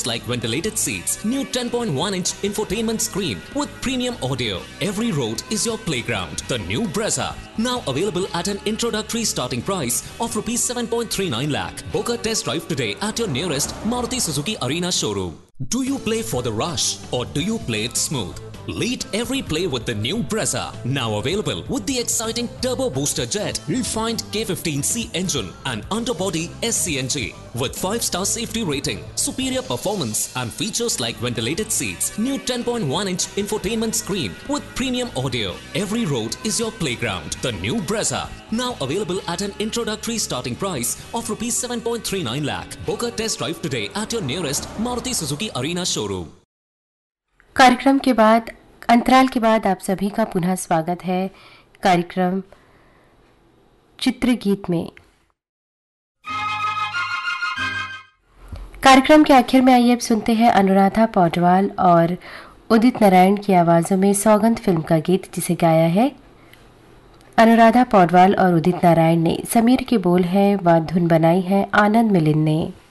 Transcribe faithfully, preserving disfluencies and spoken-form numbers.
like ventilated seats, new ten point one inch infotainment screen with premium audio. Every road is your playground. The new Brezza, now available at an introductory starting price of rupees seven point three nine lakh. Book a test drive today at your nearest Maruti Suzuki Arena showroom. Do you play for the rush or do you play it smooth? Lead every play with the new Brezza, now available with the exciting turbo booster jet, refined K fifteen C engine and underbody S C N G with five star safety rating, superior performance and features like ventilated seats, new ten point one inch infotainment screen with premium audio. Every road is your playground. The new Brezza, now available at an introductory starting price of rupees seven point three nine lakh. Book a test drive today at your nearest Maruti Suzuki Arena showroom. कार्यक्रम के बाद अंतराल के बाद आप सभी का पुनः स्वागत है कार्यक्रम चित्रगीत में। कार्यक्रम के आखिर में आइए अब सुनते हैं अनुराधा पौडवाल और उदित नारायण की आवाज़ों में सौगंध फिल्म का गीत, जिसे गाया है अनुराधा पौडवाल और उदित नारायण ने। समीर के बोल हैं व धुन बनाई है आनंद मिलिन ने।